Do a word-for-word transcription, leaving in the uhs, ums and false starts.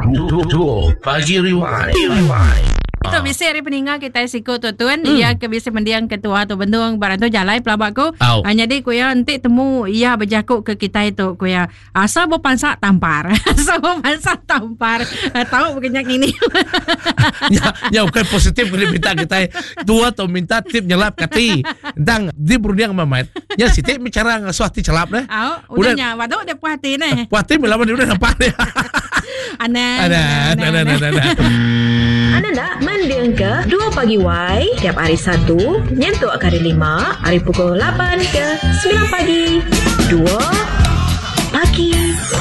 Dua Pagi Rewind. Tu biasa hari peninggal kita sikut tu tuan hmm. ia ke biasa mendiang ketua tu bentung barang tu jalan pelabak ku oh. hanya dia ku ya nanti temu ia berjakuk ke kita itu ku ya asal bo pansak tampar asal bo pansak tampar tahu berkenyak ini ya ya bukan positif boleh minta kita tua tu minta tip nyelap kati tentang di berundiang mamat ya si tip bicara ngasuh hati celap deh oh udahnya waduh dia puas hati nih puas hati melawan dia udah nampak deh aneh ada ada ada ada Anda nak mendiang ke dua Pagi Y tiap hari Sabtu nyentuh hari lima hari pukul lapan ke sembilan pagi. dua Pagi